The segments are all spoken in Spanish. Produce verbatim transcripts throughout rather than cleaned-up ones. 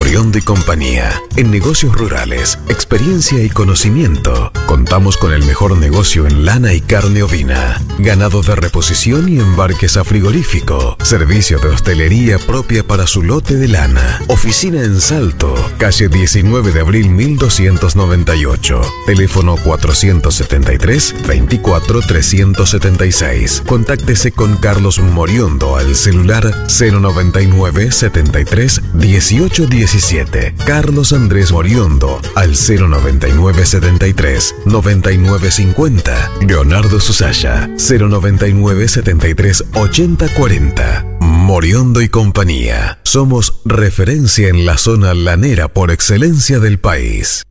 Moriondo y compañía. En negocios rurales, experiencia y conocimiento. Contamos con el mejor negocio en lana y carne ovina, ganado de reposición y embarques a frigorífico. Servicio de hostelería propia para su lote de lana. Oficina en Salto, calle diecinueve de abril mil doscientos noventa y ocho. Teléfono cuatrocientos setenta y tres, veinticuatro, trescientos setenta y seis. Contáctese con Carlos Moriondo al celular cero noventa y nueve, setenta y tres, dieciocho diecisiete. Carlos Andrés Moriondo al cero noventa y nueve, setenta y tres, noventa y nueve cincuenta. Leonardo Susaya cero noventa y nueve, setenta y tres, ochenta cuarenta. Moriondo y compañía. Somos referencia en la zona lanera por excelencia del país.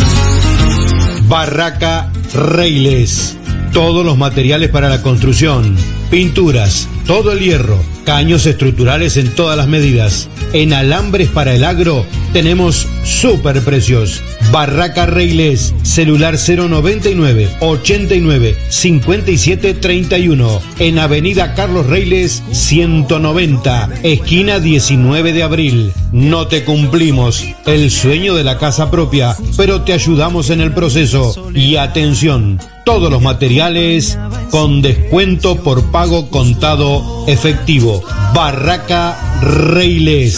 Barraca Reiles. Todos los materiales para la construcción, pinturas, todo el hierro, caños estructurales en todas las medidas. En alambres para el agro tenemos super precios. Barraca Reiles, celular cero noventa y nueve, ochenta y nueve, cincuenta y siete treinta y uno. En Avenida Carlos Reiles ciento noventa, esquina diecinueve de abril. No te cumplimos el sueño de la casa propia, pero te ayudamos en el proceso. Y atención, todos los materiales con descuento por pago contado efectivo. Barraca Reiles.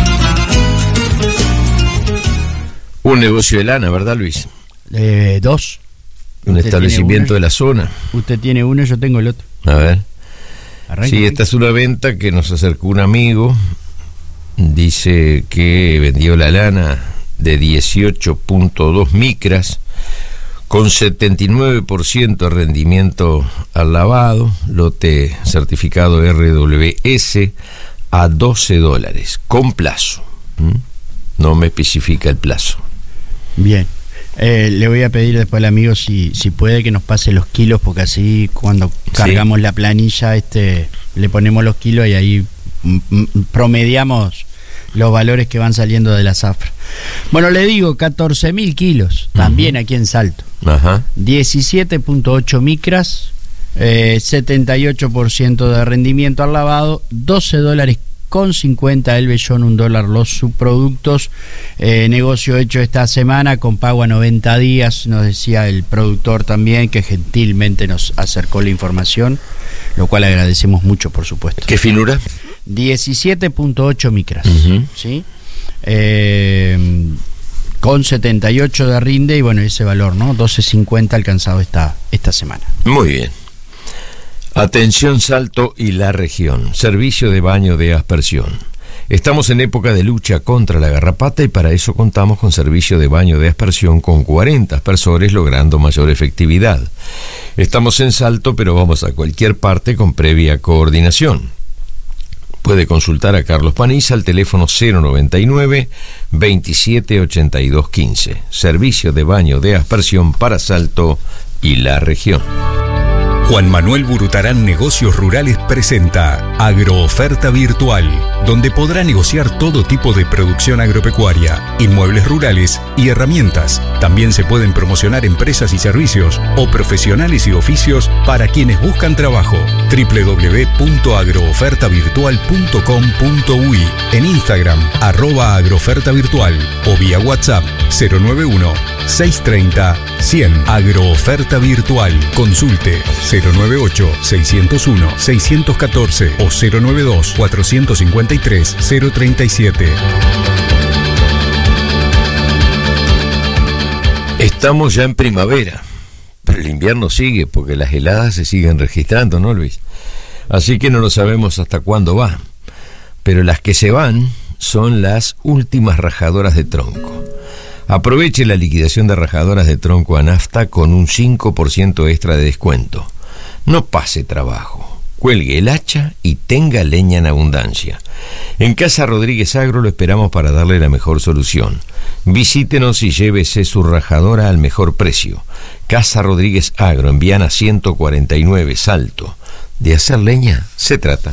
Un negocio de lana, ¿verdad, Luis? Eh, dos. Un Usted establecimiento de la zona. Usted tiene uno, yo tengo el otro. A ver. Arranca, Sí, esta es una venta que nos acercó un amigo. Dice que vendió la lana de dieciocho punto dos micras con setenta y nueve por ciento de rendimiento al lavado, lote certificado R W S a doce dólares, con plazo. ¿Mm? No me especifica el plazo. Bien. Eh, le voy a pedir después al amigo si, si puede que nos pase los kilos, porque así cuando cargamos sí. la planilla este le ponemos los kilos y ahí m- m- promediamos los valores que van saliendo de la zafra. Bueno, le digo, catorce mil kilos, también uh-huh. aquí en Salto. Ajá. diecisiete punto ocho micras, eh, setenta y ocho por ciento de rendimiento al lavado, doce dólares con cincuenta el vellón, un dólar los subproductos. Eh, negocio hecho esta semana con pago a noventa días, nos decía el productor también, que gentilmente nos acercó la información, lo cual agradecemos mucho, por supuesto. ¿Qué finura? diecisiete punto ocho micras, uh-huh. ¿sí? Eh, con setenta y ocho de rinde y bueno, ese valor, ¿no? doce cincuenta alcanzado esta, esta semana. Muy bien. Atención Salto y la región. Servicio de baño de aspersión. Estamos en época de lucha contra la garrapata y para eso contamos con servicio de baño de aspersión con cuarenta aspersores, logrando mayor efectividad. Estamos en Salto, pero vamos a cualquier parte con previa coordinación. Puede consultar a Carlos Paniza al teléfono cero noventa y nueve, veintisiete ochenta y dos quince. Servicio de baño de aspersión para Salto y la región. Juan Manuel Burutarán Negocios Rurales presenta Agrooferta Virtual, donde podrá negociar todo tipo de producción agropecuaria, inmuebles rurales y herramientas. También se pueden promocionar empresas y servicios o profesionales y oficios para quienes buscan trabajo. doble u doble u doble u punto agrooferta virtual punto com punto u i, en Instagram arroba agrooferta virtual o vía WhatsApp cero nueve uno, seis tres cero, cien. Agrooferta Virtual. Consulte cero nueve ocho, seis cero uno, seis uno cuatro o cero nueve dos, cuatro cinco tres, cero tres siete. Estamos ya en primavera, pero el invierno sigue porque las heladas se siguen registrando, ¿no, Luis? Así que no lo sabemos hasta cuándo va. Pero las que se van son las últimas rajadoras de tronco. Aproveche la liquidación de rajadoras de tronco a nafta con un cinco por ciento extra de descuento. No pase trabajo, cuelgue el hacha y tenga leña en abundancia. En Casa Rodríguez Agro lo esperamos para darle la mejor solución. Visítenos y llévese su rajadora al mejor precio. Casa Rodríguez Agro, en Viana ciento cuarenta y nueve, Salto. De hacer leña se trata.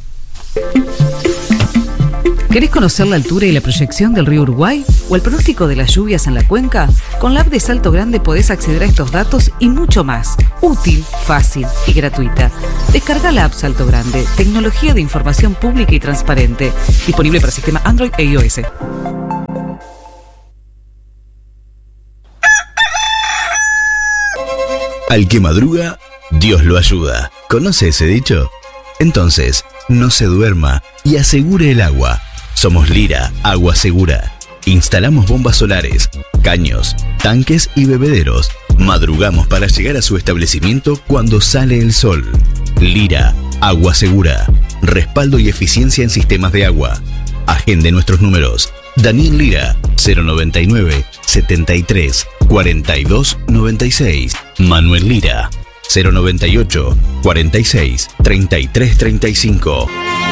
¿Querés conocer la altura y la proyección del río Uruguay? ¿O el pronóstico de las lluvias en la cuenca? Con la app de Salto Grande podés acceder a estos datos y mucho más. Útil, fácil y gratuita. Descarga la app Salto Grande, tecnología de información pública y transparente. Disponible para sistema Android e iOS. Al que madruga, Dios lo ayuda. ¿Conoce ese dicho? Entonces, no se duerma y asegure el agua. Somos Lira, Agua Segura. Instalamos bombas solares, caños, tanques y bebederos. Madrugamos para llegar a su establecimiento cuando sale el sol. Lira, Agua Segura. Respaldo y eficiencia en sistemas de agua. Agende nuestros números. Daniel Lira, cero noventa y nueve, setenta y tres, cuarenta y dos, noventa y seis. Manuel Lira, cero noventa y ocho, cuarenta y seis, treinta y tres, treinta y cinco.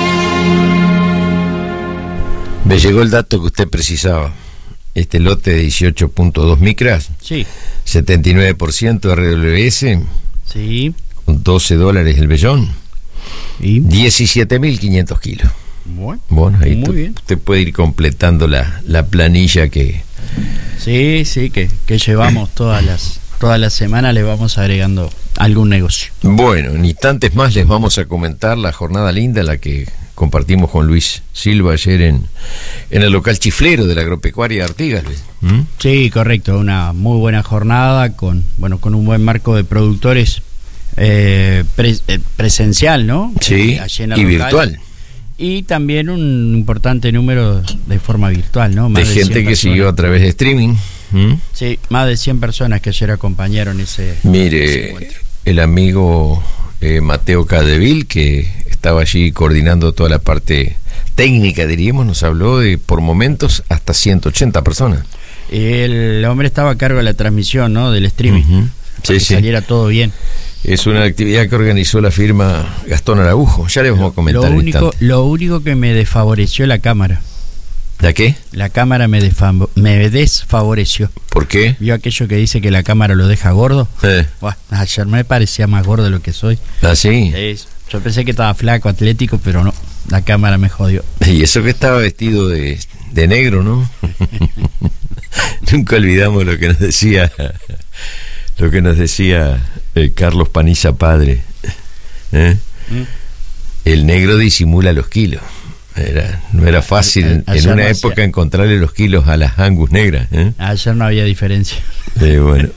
Me llegó el dato que usted precisaba. Este lote de dieciocho punto dos micras, sí. setenta y nueve por ciento R W S, sí. con doce dólares el vellón, y diecisiete mil quinientos kilos. Bueno, bueno ahí muy tú, bien. Usted puede ir completando la, la planilla que... Sí, sí, que, que llevamos todas las, todas las semanas, le vamos agregando algún negocio. Bueno, en instantes más les vamos a comentar la jornada linda, la que compartimos con Luis Silva ayer en, en el local chiflero de la agropecuaria de Artigas, Luis. ¿Mm? Sí, correcto, una muy buena jornada con, bueno, con un buen marco de productores eh, pre, eh, presencial, ¿no? Sí, eh, allí en y el local. virtual. Y también un importante número de forma virtual, ¿no? Más de, de gente que personas. Siguió a través de streaming. ¿Mm? Sí, más de cien personas que ayer acompañaron ese. Mire, ese el amigo eh, Mateo Cadeville, que estaba allí coordinando toda la parte técnica, diríamos, nos habló de por momentos hasta ciento ochenta personas. El hombre estaba a cargo de la transmisión, ¿no? Del streaming. Uh-huh. Sí, para que sí. saliera todo bien. Es una actividad que organizó la firma Gastón Araujo. Ya les vamos a comentar. Lo único, lo único que me desfavoreció la cámara. ¿La qué? La cámara me, desfav- me desfavoreció. ¿Por qué? ¿Vio aquello que dice que la cámara lo deja gordo? Eh. Bueno, ayer me parecía más gordo de lo que soy. ¿Ah, sí? Es, yo pensé que estaba flaco, atlético, pero no. La cámara me jodió. Y eso que estaba vestido de, de negro, ¿no? Nunca olvidamos lo que nos decía... Lo que nos decía eh, Carlos Paniza padre, ¿eh? ¿Mm? El negro disimula los kilos. Era, no era fácil en, en una época hacía... encontrarle los kilos a las Angus negras. ¿eh? Ayer no había diferencia. Eh, bueno.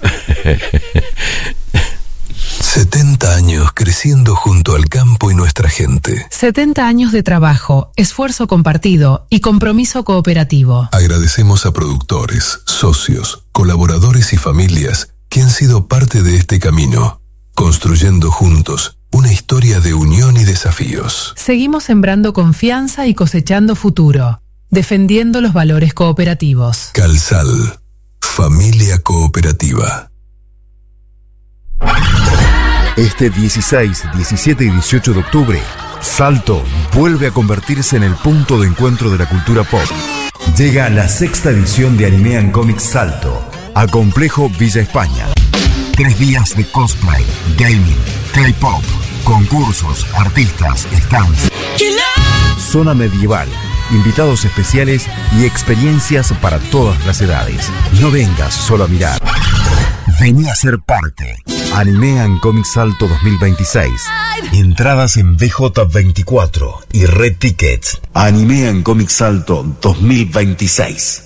setenta años creciendo junto al campo y nuestra gente. setenta años de trabajo, esfuerzo compartido y compromiso cooperativo. Agradecemos a productores, socios, colaboradores y familias que han sido parte de este camino, construyendo juntos una historia de unión y desafíos. Seguimos sembrando confianza y cosechando futuro, defendiendo los valores cooperativos. Calsal, familia cooperativa. Este dieciséis, diecisiete y dieciocho de octubre, Salto vuelve a convertirse en el punto de encuentro de la cultura pop. Llega la sexta edición de Anime and Comics Salto a Complejo Villa España. Tres días de cosplay, gaming, K-pop, concursos, artistas, stands, zona medieval, invitados especiales y experiencias para todas las edades. No vengas solo a mirar. Vení a ser parte. Anime and Comics Salto dos mil veintiséis. Entradas en B J veinticuatro y Red Tickets. Anime and Comics Salto dos mil veintiséis.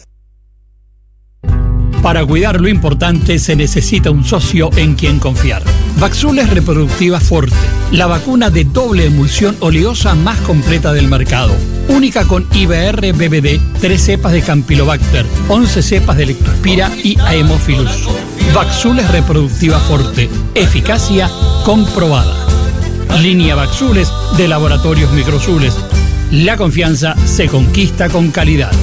Para cuidar lo importante se necesita un socio en quien confiar. Vaxules Reproductiva Forte, la vacuna de doble emulsión oleosa más completa del mercado. Única con I B R B B D, tres cepas de Campylobacter, once cepas de Leptospira y Haemophilus. Vaxules Reproductiva Forte, eficacia comprobada. Línea Vaxules de Laboratorios Microzules. La confianza se conquista con calidad.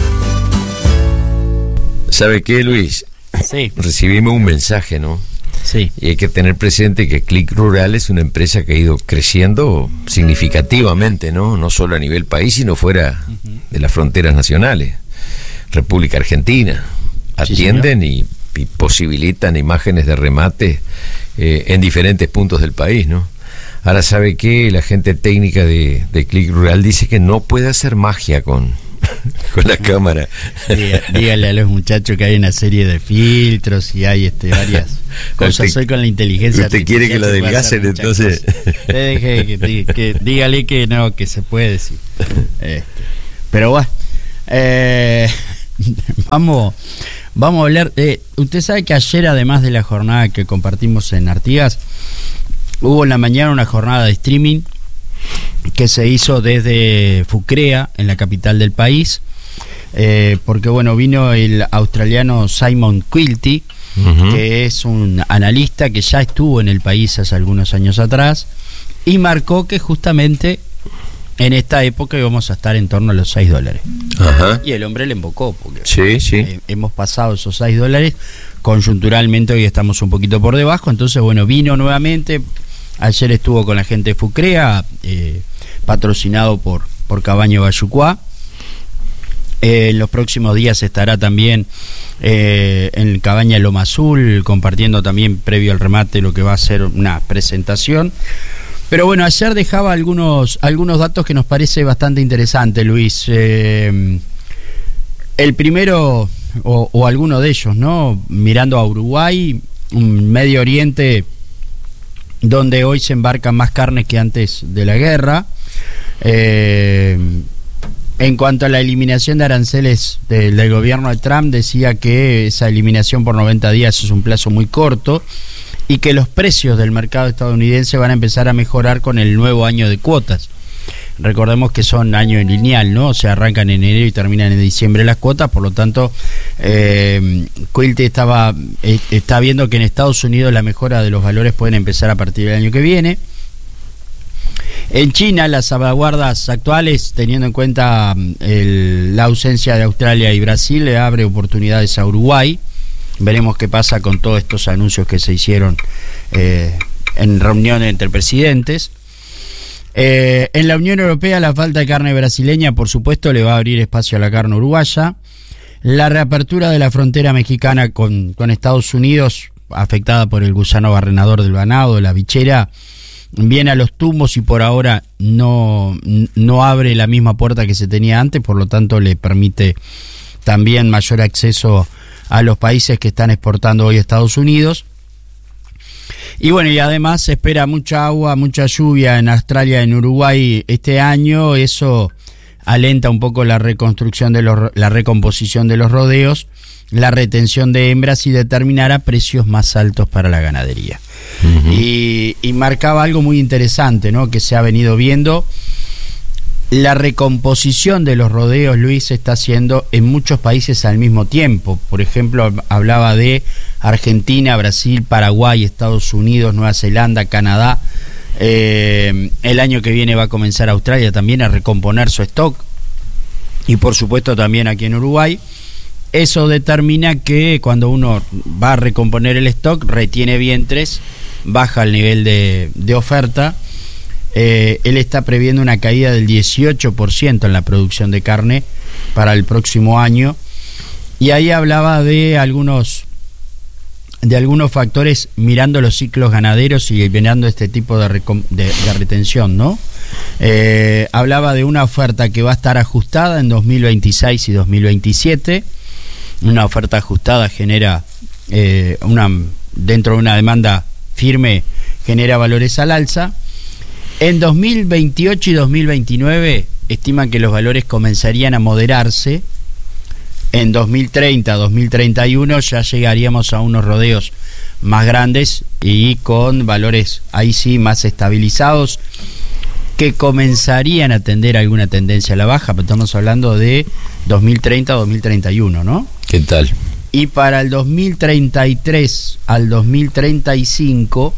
¿Sabe qué, Luis? Sí. Recibimos un mensaje, ¿no? Sí. Y hay que tener presente que Click Rural es una empresa que ha ido creciendo significativamente, ¿no? No solo a nivel país, sino fuera uh-huh. de las fronteras nacionales. República Argentina. Atienden sí, y, y posibilitan imágenes de remate eh, en diferentes puntos del país, ¿no? Ahora, ¿sabe qué? La gente técnica de, de Click Rural dice que no puede hacer magia con... con la cámara. Diga, dígale a los muchachos que hay una serie de filtros y hay este varias cosas. Usted, Soy con la inteligencia. ¿Usted quiere que lo adelgacen entonces? Deje, que, que, que, dígale que no, que se puede decir. Este, pero bueno, eh, vamos, Vamos a hablar, eh, usted sabe que ayer, además de la jornada que compartimos en Artigas, hubo en la mañana una jornada de streaming que se hizo desde Fucrea, en la capital del país, eh, porque bueno, vino el australiano Simon Quilty, uh-huh. que es un analista que ya estuvo en el país hace algunos años atrás, y marcó que justamente en esta época íbamos a estar en torno a los seis dólares. Ajá. Y el hombre le embocó, porque sí, sí. Eh, hemos pasado esos seis dólares, conjunturalmente hoy estamos un poquito por debajo, entonces bueno, vino nuevamente, ayer estuvo con la gente de Fucrea, eh, patrocinado por, por Cabaño Bayucuá. Eh, en los próximos días estará también eh, en Cabaña Loma Azul, compartiendo también previo al remate lo que va a ser una presentación. Pero bueno, ayer dejaba algunos, algunos datos que nos parece bastante interesante, Luis. Eh, el primero, o, o alguno de ellos, ¿no? Mirando a Uruguay, un Medio Oriente donde hoy se embarcan más carnes que antes de la guerra. Eh, en cuanto a la eliminación de aranceles del, del gobierno de Trump, decía que esa eliminación por noventa días es un plazo muy corto, y que los precios del mercado estadounidense van a empezar a mejorar con el nuevo año de cuotas. Recordemos que son año lineal, ¿no? O sea, arrancan en enero y terminan en diciembre las cuotas, por lo tanto, eh, Quilty estaba, eh, está viendo que en Estados Unidos la mejora de los valores pueden empezar a partir del año que viene. En China, las salvaguardas actuales, teniendo en cuenta el, la ausencia de Australia y Brasil, le abre oportunidades a Uruguay. Veremos qué pasa con todos estos anuncios que se hicieron eh, en reuniones entre presidentes. Eh, en la Unión Europea, la falta de carne brasileña, por supuesto, le va a abrir espacio a la carne uruguaya. La reapertura de la frontera mexicana con, con Estados Unidos, afectada por el gusano barrenador del ganado, la bichera, viene a los tumbos y por ahora no, no abre la misma puerta que se tenía antes, por lo tanto le permite también mayor acceso a los países que están exportando hoy a Estados Unidos. Y bueno, y además se espera mucha agua, mucha lluvia en Australia, en Uruguay este año. Eso alenta un poco la reconstrucción de los, la recomposición de los rodeos, la retención de hembras y determinará precios más altos para la ganadería. Uh-huh. Y, y marcaba algo muy interesante, ¿no? Que se ha venido viendo. La recomposición de los rodeos, Luis, se está haciendo en muchos países al mismo tiempo. Por ejemplo, hablaba de Argentina, Brasil, Paraguay, Estados Unidos, Nueva Zelanda, Canadá. Eh, el año que viene va a comenzar Australia también a recomponer su stock. Y por supuesto también aquí en Uruguay. Eso determina que cuando uno va a recomponer el stock, retiene vientres, baja el nivel de, de oferta. Eh, él está previendo una caída del dieciocho por ciento en la producción de carne para el próximo año, y ahí hablaba de algunos de algunos factores mirando los ciclos ganaderos y mirando este tipo de, recom- de, de retención, ¿no? Eh, hablaba de una oferta que va a estar ajustada en dos mil veintiséis y dos mil veintisiete. Una oferta ajustada genera eh, una dentro de una demanda firme, genera valores al alza. En dos mil veintiocho y dos mil veintinueve estiman que los valores comenzarían a moderarse. En dos mil treinta, dos mil treinta y uno ya llegaríamos a unos rodeos más grandes y con valores ahí sí más estabilizados, que comenzarían a tender alguna tendencia a la baja, pero estamos hablando de dos mil treinta, dos mil treinta y uno, ¿no? ¿Qué tal? Y para el dos mil treinta y tres al dos mil treinta y cinco,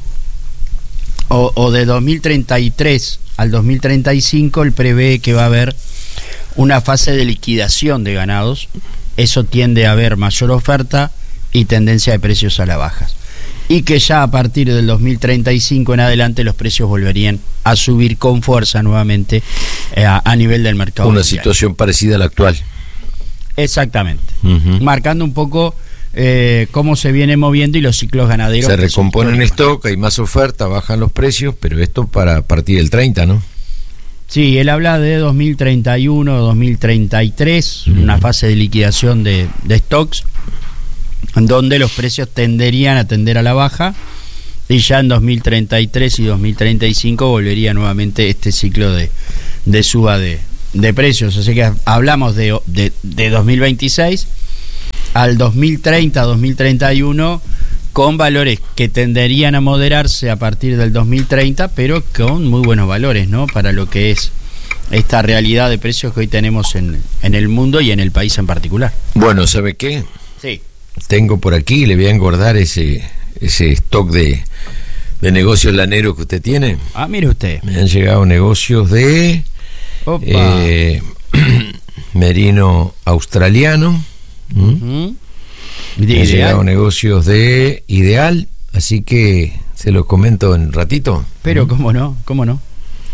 o, o de dos mil treinta y tres al dos mil treinta y cinco, él prevé que va a haber una fase de liquidación de ganados. Eso tiende a haber mayor oferta y tendencia de precios a la baja. Y que ya a partir del dos mil treinta y cinco en adelante los precios volverían a subir con fuerza nuevamente eh, a, a nivel del mercado. Una mundial. Situación parecida a la actual. Exactamente. Uh-huh. Marcando un poco eh, cómo se viene moviendo y los ciclos ganaderos. Se recomponen stock, hay más oferta, bajan los precios, pero esto para partir del treinta, ¿no? Sí, él habla de dos mil treinta y uno, dos mil treinta y tres, uh-huh. una fase de liquidación de, de stocks, donde los precios tenderían a tender a la baja, y ya en dos mil treinta y tres y dos mil treinta y cinco volvería nuevamente este ciclo de, de suba de, de precios. Así que hablamos de, de, de dos mil veintiséis al dos mil treinta, dos mil treinta y uno, con valores que tenderían a moderarse a partir del dos mil treinta, pero con muy buenos valores, ¿no? Para lo que es esta realidad de precios que hoy tenemos en, en el mundo y en el país en particular. Bueno, ¿sabe qué? Sí. Tengo por aquí, le voy a engordar ese, ese stock de, de negocios laneros que usted tiene. Ah, mire usted. Me han llegado negocios de eh, merino australiano. ¿Mm? Uh-huh. Me han llegado negocios de Ideal, así que se los comento en ratito. Pero cómo no, cómo no.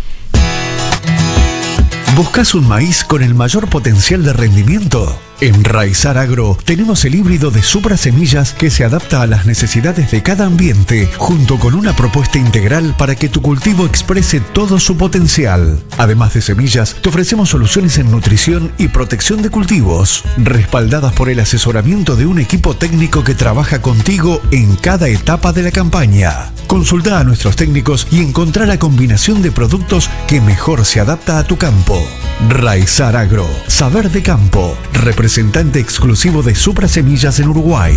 ¿Buscas un maíz con el mayor potencial de rendimiento? En Raizar Agro tenemos el híbrido de Supra Semillas que se adapta a las necesidades de cada ambiente, junto con una propuesta integral para que tu cultivo exprese todo su potencial. Además de semillas, te ofrecemos soluciones en nutrición y protección de cultivos, respaldadas por el asesoramiento de un equipo técnico que trabaja contigo en cada etapa de la campaña. Consulta a nuestros técnicos y encontrá la combinación de productos que mejor se adapta a tu campo. Raizar Agro, saber de campo, representante exclusivo de Supra Semillas en Uruguay.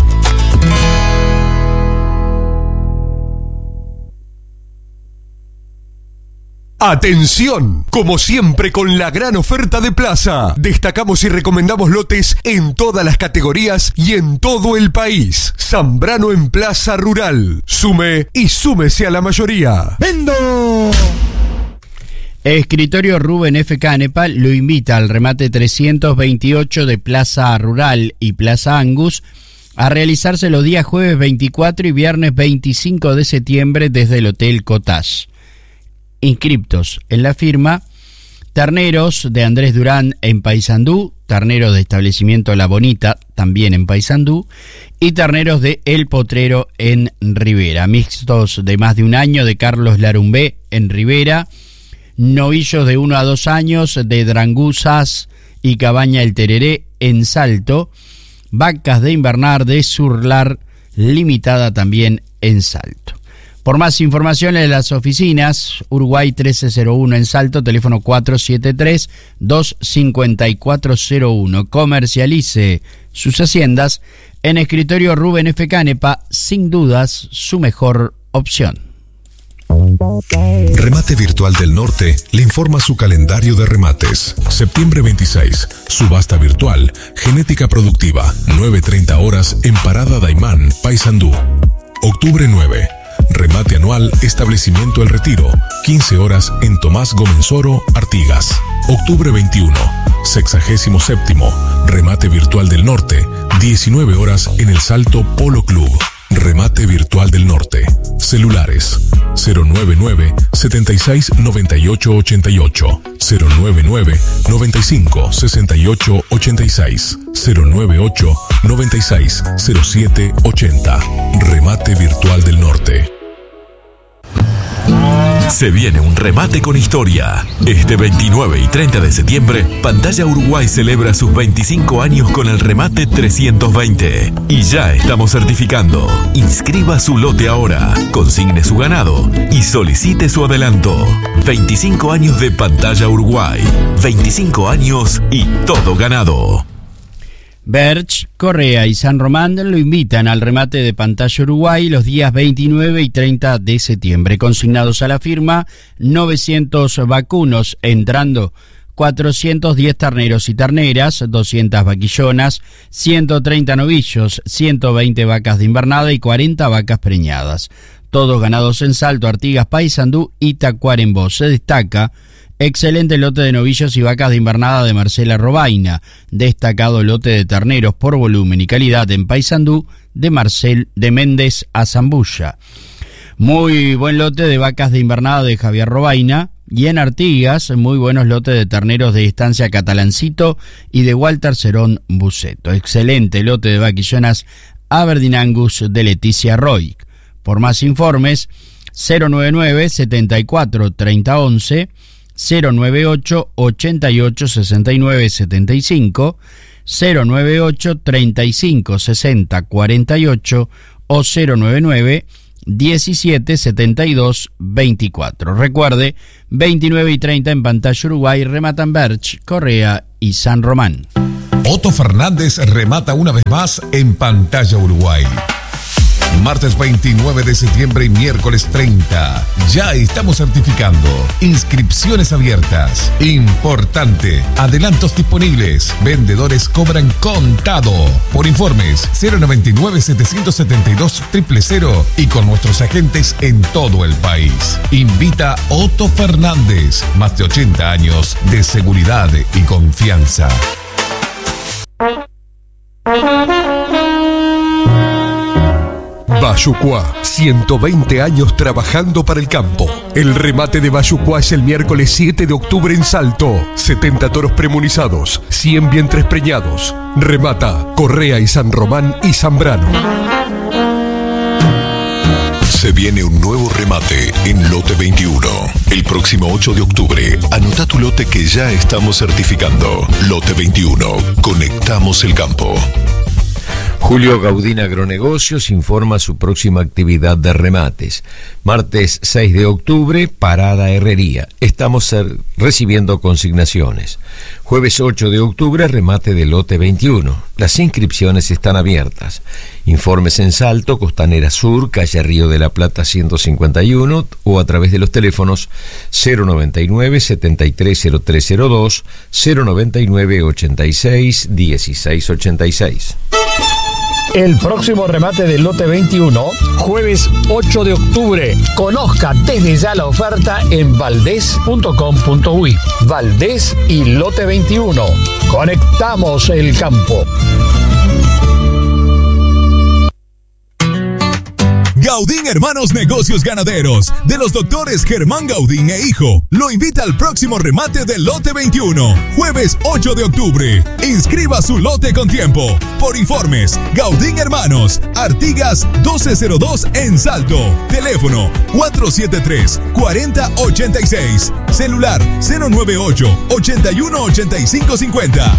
¡Atención! Como siempre con la gran oferta de Plaza, destacamos y recomendamos lotes en todas las categorías y en todo el país. Zambrano en Plaza Rural. Sume y súmese a la mayoría. ¡Vendo! Escritorio Rubén F. Canepa lo invita al remate trescientos veintiocho de Plaza Rural y Plaza Angus a realizarse los días jueves veinticuatro y viernes veinticinco de septiembre desde el Hotel Cottage. Inscriptos en la firma: terneros de Andrés Durán en Paysandú, terneros de establecimiento La Bonita también en Paysandú y terneros de El Potrero en Rivera. Mixtos de más de un año de Carlos Larumbé en Rivera, novillos de uno a dos años de Dranguzas y Cabaña El Tereré en Salto, vacas de invernar de Surlar Limitada también en Salto. Por más información en las oficinas, Uruguay trece cero uno en Salto, teléfono cuatro siete tres, dos cinco cuatro cero uno. Comercialice sus haciendas en Escritorio Rubén F. Canepa, sin dudas su mejor opción. Remate Virtual del Norte le informa su calendario de remates. Septiembre veintiséis, subasta virtual, genética productiva, nueve treinta horas en Parada Daimán, Paysandú. Octubre nueve, remate anual, establecimiento El Retiro, quince horas en Tomás Gomenzoro, Artigas. Octubre veintiuno, sexagésimo séptimo, remate virtual del Norte, diecinueve horas en El Salto Polo Club. Remate Virtual del Norte. Celulares cero nueve nueve, setenta y seis, noventa y ocho, ochenta y ocho, cero nueve nueve, noventa y cinco, sesenta y ocho, ochenta y seis, cero nueve ocho, noventa y seis, cero siete, ochenta. Remate Virtual del Norte. Se viene un remate con historia. Este veintinueve y treinta de septiembre, Pantalla Uruguay celebra sus veinticinco años con el remate trescientos veinte. Y ya estamos certificando. Inscriba su lote ahora, consigne su ganado y solicite su adelanto. veinticinco años de Pantalla Uruguay. veinticinco años y todo ganado. Berch, Correa y San Román lo invitan al remate de Pantalla Uruguay los días veintinueve y treinta de septiembre. Consignados a la firma, novecientos vacunos, entrando cuatrocientos diez terneros y terneras, doscientas vaquillonas, ciento treinta novillos, ciento veinte vacas de invernada y cuarenta vacas preñadas. Todos ganados en Salto, Artigas, Paysandú y Tacuarembó. Se destaca excelente lote de novillos y vacas de invernada de Marcela Robaina. Destacado lote de terneros por volumen y calidad en Paysandú de Marcel de Méndez a Zambulla. Muy buen lote de vacas de invernada de Javier Robaina. Y en Artigas, muy buenos lotes de terneros de Estancia Catalancito y de Walter Cerón Buceto. Excelente lote de vaquillonas Aberdeen Angus de Leticia Roy. Por más informes, cero nueve nueve, setenta y cuatro, treinta once, cero nueve ocho, ochenta y ocho, sesenta y nueve, setenta y cinco, cero nueve ocho, treinta y cinco, sesenta, cuarenta y ocho o cero nueve nueve, diecisiete, setenta y dos, veinticuatro. Recuerde, veintinueve y treinta en Pantalla Uruguay, rematan Berch, Correa y San Román. Otto Fernández remata una vez más en Pantalla Uruguay. Martes veintinueve de septiembre y miércoles treinta. Ya estamos certificando. Inscripciones abiertas. Importante. Adelantos disponibles. Vendedores cobran contado. Por informes cero noventa y nueve, setecientos setenta y dos, cero cero cero y con nuestros agentes en todo el país. Invita Otto Fernández. Más de ochenta años de seguridad y confianza. Bayucuá, ciento veinte años trabajando para el campo. El remate de Bayucuá es el miércoles siete de octubre en Salto. setenta toros premunizados, cien vientres preñados. Remata Correa y San Román y Zambrano. Se viene un nuevo remate en Lote veintiuno. El próximo ocho de octubre, anota tu lote que ya estamos certificando. Lote veintiuno. Conectamos el campo. Julio Gaudín Agronegocios informa su próxima actividad de remates. Martes seis de octubre, Parada Herrería. Estamos recibiendo consignaciones. Jueves ocho de octubre, remate de lote veintiuno. Las inscripciones están abiertas. Informes en Salto, Costanera Sur, calle Río de la Plata ciento cincuenta y uno o a través de los teléfonos cero noventa y nueve, setenta y tres cero tres cero dos, cero noventa y nueve, ochenta y seis, dieciséis ochenta y seis. El próximo remate del lote veintiuno, jueves ocho de octubre. Conozca desde ya la oferta en valdés punto com punto uy. Valdés y lote veintiuno. Conectamos el campo. Gaudín Hermanos Negocios Ganaderos, de los doctores Germán Gaudín e Hijo, lo invita al próximo remate del lote veintiuno, jueves ocho de octubre. Inscriba su lote con tiempo. Por informes, Gaudín Hermanos, Artigas doce cero dos en Salto. Teléfono cuatro siete tres, cuatro cero ocho seis. Celular cero nueve ocho, ochenta y uno, ochenta y cinco cincuenta.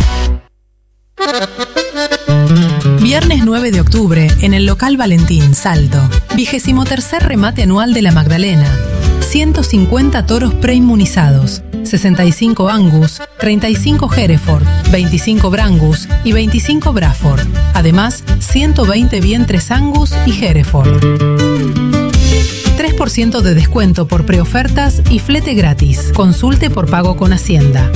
Viernes nueve de octubre, en el local Valentín, Salto. Vigésimo tercer remate anual de la Magdalena. ciento cincuenta toros preinmunizados, sesenta y cinco Angus, treinta y cinco Hereford, veinticinco Brangus y veinticinco Braford. Además, ciento veinte vientres Angus y Hereford. tres por ciento de descuento por preofertas y flete gratis. Consulte por pago con Hacienda.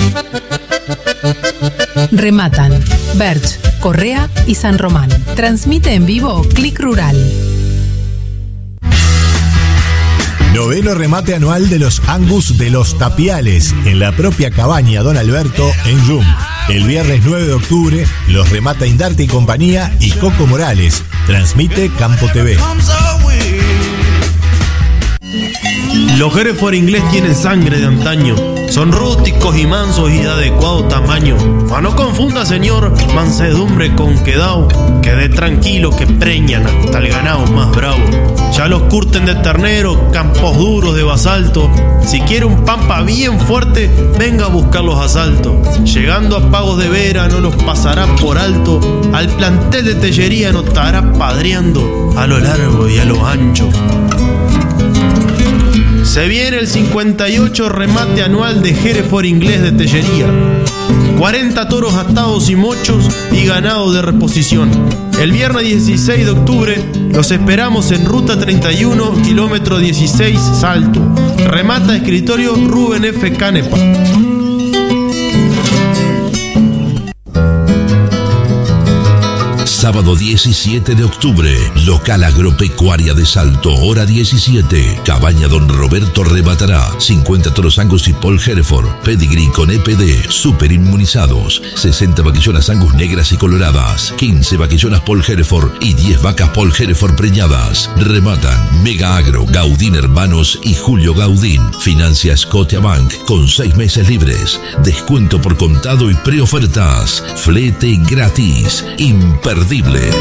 Rematan Berch, Correa y San Román. Transmite en vivo Clic Rural. Noveno remate anual de los Angus de los Tapiales en la propia cabaña Don Alberto en Yum. El viernes nueve de octubre los remata Indarte y Compañía y Coco Morales. Transmite Campo T V. Los Hereford inglés tienen sangre de antaño. Son rústicos y mansos y de adecuado tamaño. Ma no confunda, señor, mansedumbre con quedao. Quede tranquilo que preñan hasta el ganado más bravo. Ya los curten de ternero, campos duros de basalto. Si quiere un pampa bien fuerte, venga a buscar los asaltos. Llegando a Pagos de Vera no los pasará por alto. Al plantel de Tellería no estará padreando a lo largo y a lo ancho. Se viene el cincuenta y ocho remate anual de Hereford inglés de Tellería. cuarenta toros atados y mochos y ganado de reposición. El viernes dieciséis de octubre los esperamos en Ruta treinta y uno, kilómetro dieciséis, Salto. Remata escritorio Rubén F. Canepa. Sábado diecisiete de octubre, local agropecuaria de Salto, hora diecisiete. Cabaña Don Roberto rematará cincuenta toros Angus y Paul Hereford, pedigree con E P D, super inmunizados, sesenta vaquillonas Angus negras y coloradas, quince vaquillonas Paul Hereford y diez vacas Paul Hereford preñadas. Rematan Mega Agro, Gaudín Hermanos y Julio Gaudín. Financia Scotiabank con seis meses libres, descuento por contado y preofertas, flete gratis, imperdible.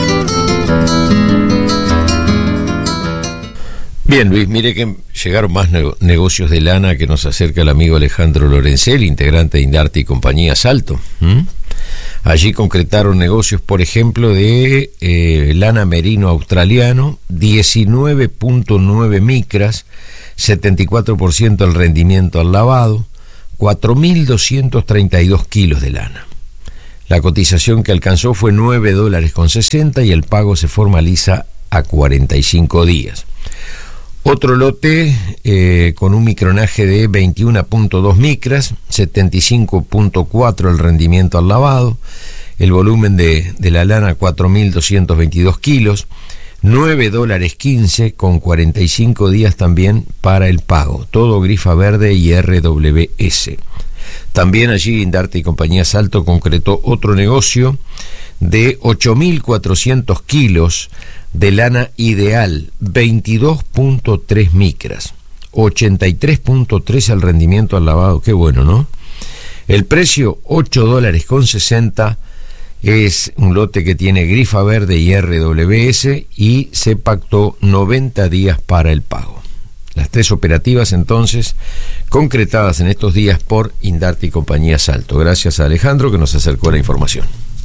Bien, Luis, mire que llegaron más ne- negocios de lana que nos acerca el amigo Alejandro Lorencel, integrante de Indarte y Compañía Salto. ¿Mm? Allí concretaron negocios, por ejemplo, de eh, lana merino australiano, diecinueve punto nueve micras, setenta y cuatro por ciento el rendimiento al lavado, cuatro mil doscientos treinta y dos kilos de lana. La cotización que alcanzó fue nueve dólares con sesenta y el pago se formaliza a cuarenta y cinco días. Otro lote eh, con un micronaje de veintiuno punto dos micras, setenta y cinco punto cuatro el rendimiento al lavado, el volumen de, de la lana cuatro mil doscientos veintidós kilos, nueve dólares quince con cuarenta y cinco días también para el pago, todo grifa verde y R W S. También allí Indarte y Compañía Salto concretó otro negocio de ocho mil cuatrocientos kilos de lana ideal, veintidós punto tres micras, ochenta y tres punto tres el rendimiento al lavado, qué bueno, ¿no? El precio, ocho dólares con sesenta, es un lote que tiene grifa verde y R W S y se pactó noventa días para el pago. Las tres operativas entonces concretadas en estos días por Indarte y Compañía Salto. Gracias a Alejandro que nos acercó la información.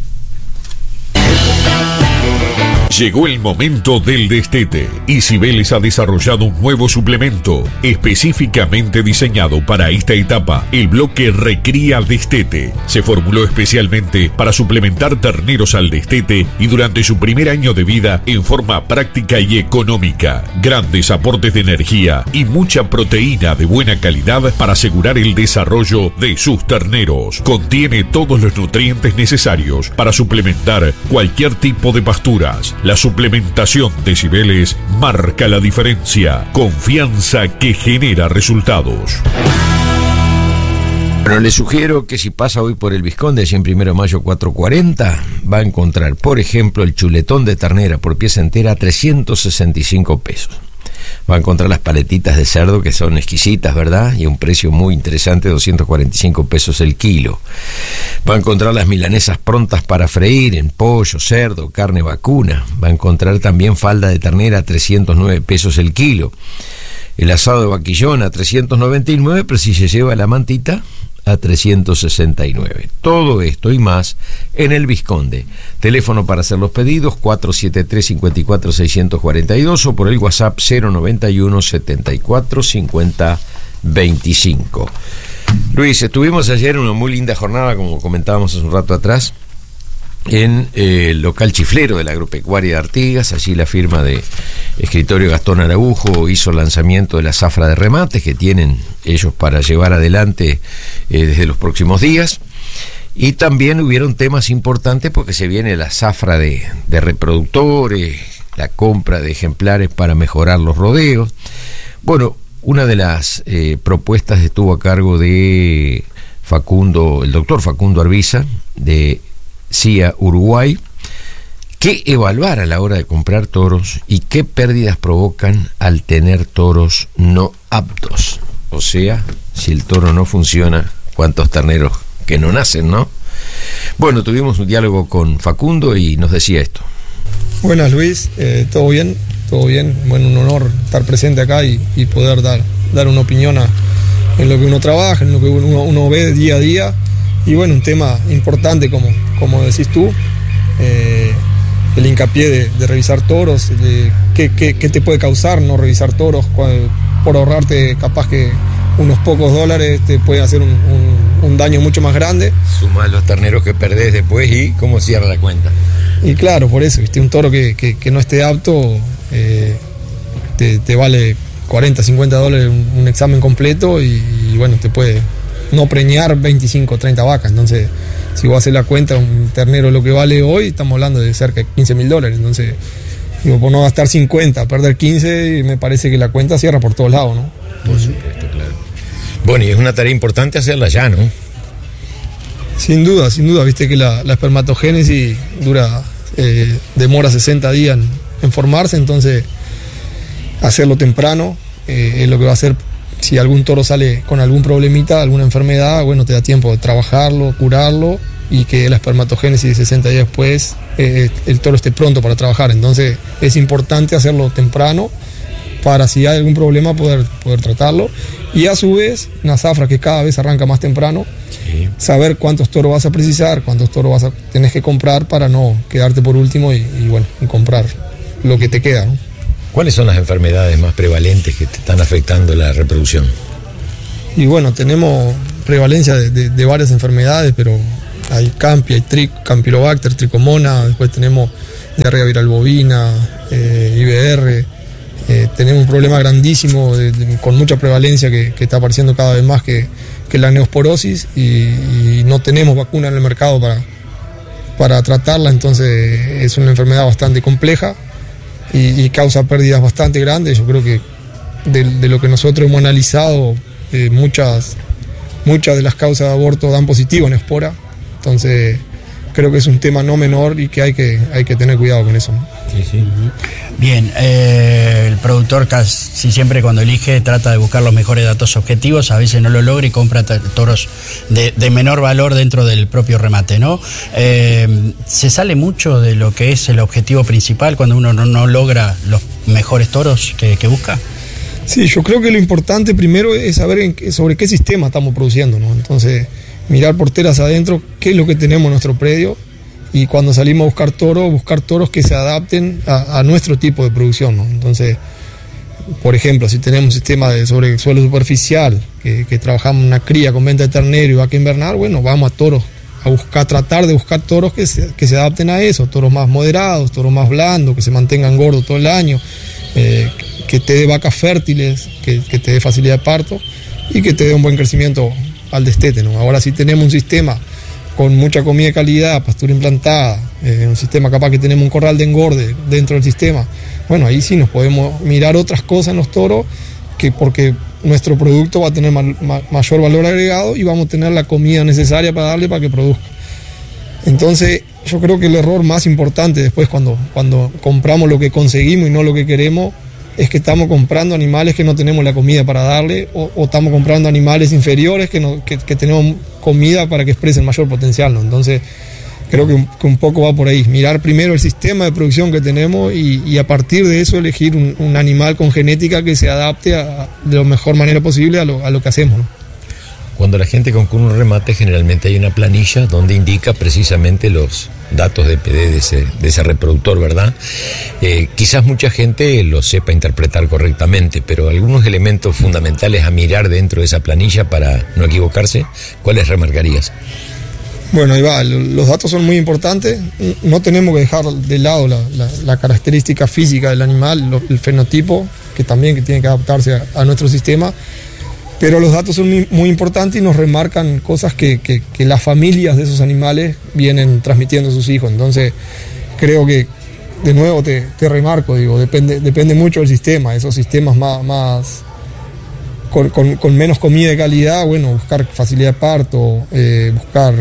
Llegó el momento del destete y Cibeles ha desarrollado un nuevo suplemento específicamente diseñado para esta etapa, el bloque Recría Destete. Se formuló especialmente para suplementar terneros al destete y durante su primer año de vida en forma práctica y económica. Grandes aportes de energía y mucha proteína de buena calidad para asegurar el desarrollo de sus terneros. Contiene todos los nutrientes necesarios para suplementar cualquier tipo de pasturas. La suplementación de Cibeles marca la diferencia. Confianza que genera resultados. Bueno, les sugiero que si pasa hoy por el Vizconde, allí en Primero de Mayo cuatrocientos cuarenta, va a encontrar, por ejemplo, el chuletón de ternera por pieza entera a trescientos sesenta y cinco pesos. Va a encontrar las paletitas de cerdo que son exquisitas, ¿verdad? Y a un precio muy interesante, doscientos cuarenta y cinco pesos el kilo. Va a encontrar las milanesas prontas para freír en pollo, cerdo, carne vacuna. Va a encontrar también falda de ternera a trescientos nueve pesos el kilo. El asado de vaquillón a trescientos noventa y nueve, pero si se lleva la mantita, a trescientos sesenta y nueve. Todo esto y más en el Vizconde. Teléfono para hacer los pedidos cuatro siete tres, cinco cuatro, seis cuatro dos o por el WhatsApp cero noventa y uno, setenta y cuatro, cincuenta, veinticinco. Luis, estuvimos ayer en una muy linda jornada, como comentábamos hace un rato atrás, en eh, el local chiflero de la agropecuaria de Artigas. Allí la firma de Escritorio Gastón Araujo hizo el lanzamiento de la zafra de remates que tienen ellos para llevar adelante eh, desde los próximos días. Y también hubieron temas importantes porque se viene la zafra de, de reproductores, la compra de ejemplares para mejorar los rodeos. Bueno, una de las eh, propuestas estuvo a cargo de Facundo, el doctor Facundo Arbiza, de C I A Uruguay, qué evaluar a la hora de comprar toros y qué pérdidas provocan al tener toros no aptos. O sea, si el toro no funciona, cuántos terneros que no nacen, ¿no? Bueno, tuvimos un diálogo con Facundo y nos decía esto. Buenas, Luis, eh, todo bien, todo bien. Bueno, un honor estar presente acá y, y poder dar, dar una opinión a, en lo que uno trabaja, en lo que uno, uno ve día a día. Y bueno, un tema importante, como, como decís tú, eh, el hincapié de, de revisar toros, de qué, qué, qué te puede causar no revisar toros, cuando, por ahorrarte capaz que unos pocos dólares te puede hacer un, un, un daño mucho más grande. Suma los terneros que perdés después y cómo cierra la cuenta. Y claro, por eso, ¿viste? Un toro que, que, que no esté apto eh, te, te vale cuarenta, cincuenta dólares un, un examen completo y, y bueno, te puede no preñar veinticinco, treinta vacas. Entonces, si vos haces la cuenta, un ternero lo que vale hoy, estamos hablando de cerca de quince mil dólares. Entonces, digo, por no gastar cincuenta, perder quince, me parece que la cuenta cierra por todos lados, ¿no? Por supuesto, claro. Bueno, y es una tarea importante hacerla ya, ¿no? Sin duda, sin duda. Viste que la, la espermatogénesis dura, eh, demora sesenta días en, en formarse, entonces hacerlo temprano eh, es lo que va a hacer. Si algún toro sale con algún problemita, alguna enfermedad, bueno, te da tiempo de trabajarlo, curarlo y que la espermatogénesis sesenta días después eh, el toro esté pronto para trabajar. Entonces es importante hacerlo temprano para si hay algún problema poder, poder tratarlo. Y a su vez, una zafra que cada vez arranca más temprano, sí. Saber cuántos toros vas a precisar, cuántos toros vas a tenés que comprar para no quedarte por último y, y bueno, y comprar lo que te queda, ¿no? ¿Cuáles son las enfermedades más prevalentes que te están afectando la reproducción? Y bueno, tenemos prevalencia de, de, de varias enfermedades, pero hay Campi, hay tri, Campylobacter, Tricomona, después tenemos diarrea viral bovina, eh, I B R, eh, tenemos un problema grandísimo de, de, con mucha prevalencia que, que está apareciendo cada vez más que, que la neosporosis y, y no tenemos vacuna en el mercado para, para tratarla, entonces es una enfermedad bastante compleja y, y causa pérdidas bastante grandes. Yo creo que de, de lo que nosotros hemos analizado, eh, muchas, muchas de las causas de aborto dan positivo en espora, entonces creo que es un tema no menor y que hay que, hay que tener cuidado con eso, ¿no? Sí, sí. Bien, eh, el productor casi siempre cuando elige trata de buscar los mejores datos objetivos, a veces no lo logra y compra toros de, de menor valor dentro del propio remate, ¿no? Eh, ¿Se sale mucho de lo que es el objetivo principal cuando uno no, no logra los mejores toros que, que busca? Sí, yo creo que lo importante primero es saber en qué, sobre qué sistema estamos produciendo, ¿no? Entonces, mirar por teras adentro, qué es lo que tenemos en nuestro predio, y cuando salimos a buscar toros, buscar toros que se adapten a, a nuestro tipo de producción, ¿no? Entonces, por ejemplo, si tenemos un sistema de sobre suelo superficial, que, que trabajamos una cría con venta de ternero y vaca invernal, bueno, vamos a toros, a buscar, tratar de buscar toros que se, que se adapten a eso, toros más moderados, toros más blandos, que se mantengan gordos todo el año, eh, que te dé vacas fértiles, que, que te dé facilidad de parto y que te dé un buen crecimiento al destete, ¿no? Ahora si tenemos un sistema con mucha comida de calidad, pastura implantada, eh, un sistema capaz que tenemos un corral de engorde dentro del sistema, bueno, ahí sí nos podemos mirar otras cosas en los toros, que porque nuestro producto va a tener ma- ma- mayor valor agregado y vamos a tener la comida necesaria para darle para que produzca. Entonces yo creo que el error más importante después cuando, cuando compramos lo que conseguimos y no lo que queremos, es que estamos comprando animales que no tenemos la comida para darle, o, o estamos comprando animales inferiores que, no, que, que tenemos comida para que expresen mayor potencial, ¿no? Entonces creo que un, que un poco va por ahí, mirar primero el sistema de producción que tenemos y, y a partir de eso elegir un, un animal con genética que se adapte a, de la mejor manera posible a lo, a lo que hacemos, ¿no? Cuando la gente concurre un remate, generalmente hay una planilla donde indica precisamente los datos de P D de ese, de ese reproductor, ¿verdad? Eh, quizás mucha gente lo sepa interpretar correctamente, pero algunos elementos fundamentales a mirar dentro de esa planilla para no equivocarse, ¿cuáles remarcarías? Bueno, ahí va, los datos son muy importantes, no tenemos que dejar de lado la, la, la característica física del animal, lo, el fenotipo, que también que tiene que adaptarse a, a nuestro sistema. Pero los datos son muy, muy importantes y nos remarcan cosas que, que, que las familias de esos animales vienen transmitiendo a sus hijos. Entonces, creo que, de nuevo te, te remarco, digo, depende, depende mucho del sistema. Esos sistemas más, más con, con, con menos comida de calidad, bueno, buscar facilidad de parto, eh, buscar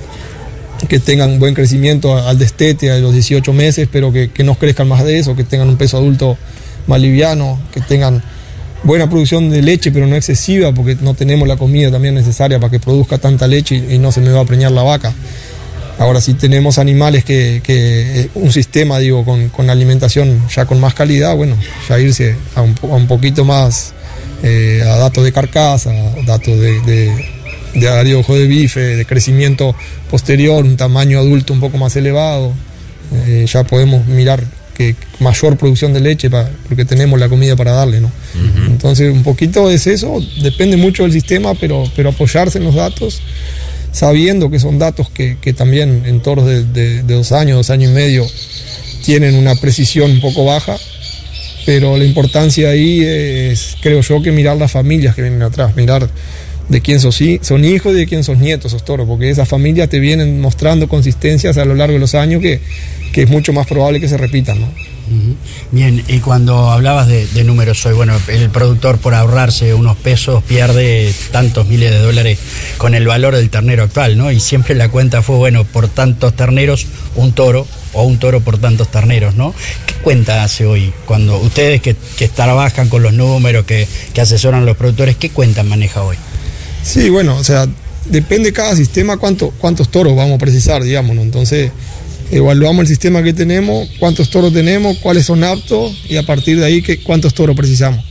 que tengan buen crecimiento al destete a los dieciocho meses, pero que, que no crezcan más de eso, que tengan un peso adulto más liviano, que tengan buena producción de leche, pero no excesiva, porque no tenemos la comida también necesaria para que produzca tanta leche y, y no se me va a preñar la vaca. Ahora, si tenemos animales que, que un sistema, digo, con, con alimentación ya con más calidad, bueno, ya irse a un, a un poquito más eh, a datos de carcasa, datos de, de, de área de ojo de bife, de crecimiento posterior, un tamaño adulto un poco más elevado, eh, ya podemos mirar que mayor producción de leche para, porque tenemos la comida para darle, ¿no? Uh-huh. Entonces un poquito es eso, depende mucho del sistema, pero, pero apoyarse en los datos, sabiendo que son datos que, que también en toros de, de, de dos años, dos años y medio tienen una precisión un poco baja, pero la importancia ahí es, creo yo, que mirar las familias que vienen atrás, mirar de quién sos, son hijos y de quién sos nietos esos toros, porque esas familias te vienen mostrando consistencias a lo largo de los años que, que es mucho más probable que se repitan, ¿no? Uh-huh. Bien, y cuando hablabas de, de números hoy, bueno, el productor por ahorrarse unos pesos pierde tantos miles de dólares con el valor del ternero actual, ¿no? Y siempre la cuenta fue, bueno, por tantos terneros, un toro, o un toro por tantos terneros, ¿no? ¿Qué cuenta hace hoy? Cuando ustedes que, que trabajan con los números, que, que asesoran a los productores, ¿qué cuenta maneja hoy? Sí, bueno, o sea, depende de cada sistema cuánto, cuántos toros vamos a precisar, digamos, ¿no? Entonces, evaluamos el sistema que tenemos, cuántos toros tenemos, cuáles son aptos y a partir de ahí, ¿qué, cuántos toros precisamos?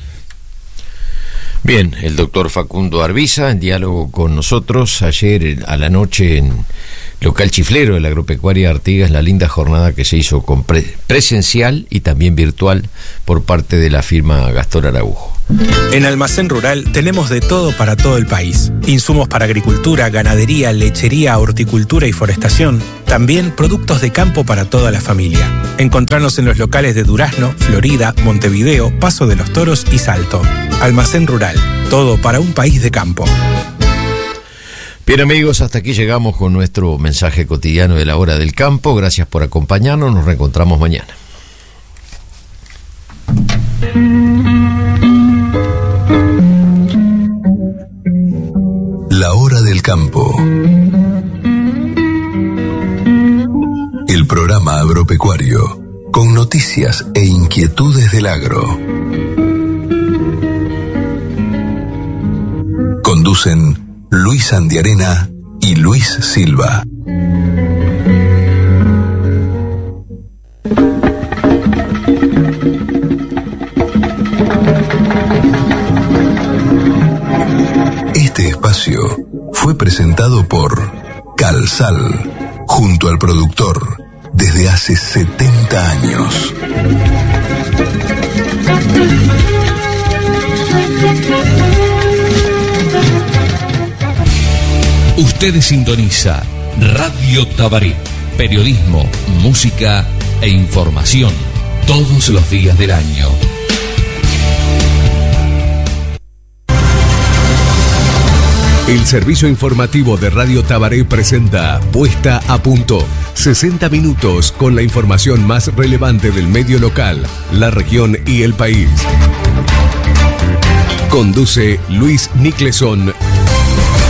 Bien, el doctor Facundo Arbiza en diálogo con nosotros ayer a la noche en local chiflero de la agropecuaria Artigas, la linda jornada que se hizo con pre- presencial y también virtual por parte de la firma Gastón Araujo. En Almacén Rural tenemos de todo para todo el país. Insumos para agricultura, ganadería, lechería, horticultura y forestación. También productos de campo para toda la familia. Encontrarnos en los locales de Durazno, Florida, Montevideo, Paso de los Toros y Salto. Almacén Rural, todo para un país de campo. Bien amigos, hasta aquí llegamos con nuestro mensaje cotidiano de la hora del campo. Gracias por acompañarnos, nos reencontramos mañana. La hora del campo. El programa agropecuario con noticias e inquietudes del agro. Conducen Luis Andiarena y Luis Silva. Este espacio fue presentado por Calsal, junto al productor, desde hace setenta años. Usted sintoniza Radio Tabaré. Periodismo, música e información todos los días del año. El servicio informativo de Radio Tabaré presenta Puesta a Punto. sesenta minutos con la información más relevante del medio local, la región y el país. Conduce Luis Niclesón